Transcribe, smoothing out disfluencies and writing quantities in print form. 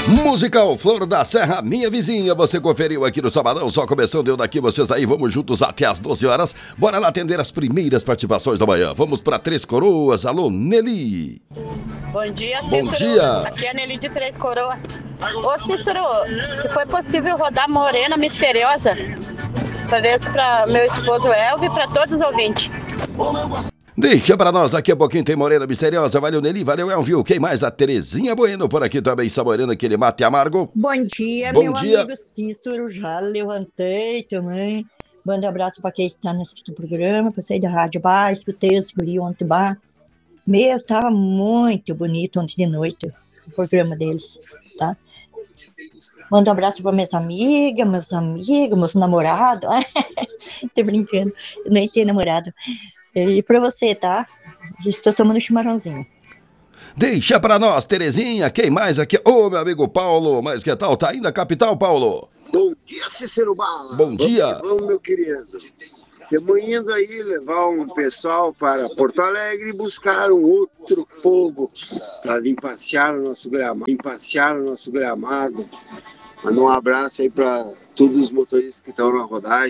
Musical Flor da Serra, minha vizinha, você conferiu aqui no Sabadão, só começando eu daqui, vocês aí, vamos juntos até as 12 horas. Bora lá atender as primeiras participações da manhã. Vamos para Três Coroas, alô, Nelly. Bom dia, Cícero. Bom dia. Aqui é a Nelly de Três Coroas. Ô, Cícero, se foi possível rodar Morena Misteriosa, talvez para meu esposo Elvio e para todos os ouvintes. Deixa pra nós, daqui a pouquinho tem Morena Misteriosa. Valeu, Nelly, valeu, Elvio. Quem mais? A Terezinha Bueno por aqui também, saboreando aquele mate amargo. Bom dia, Bom meu dia. amigo Cícero, já levantei também. Manda um abraço para quem está no programa, passei da Rádio Bar, escutei os guri ontem bar. Meu, tava muito bonito ontem de noite o programa deles, tá? Manda um abraço para minhas amigas, meus namorados. Tô brincando, eu nem tenho namorado. E pra você, tá? Estou tomando chimarrãozinho. Deixa pra nós, Terezinha. Quem mais aqui? Ô, meu amigo Paulo. Mas que tal? Tá aí na capital, Paulo? Bom dia, Cícero Bala. Bom dia. Vamos, meu querido. Estamos indo aí levar um pessoal para Porto Alegre e buscar um outro fogo para passear o nosso gramado. Mandar um abraço aí para todos os motoristas que estão na rodagem.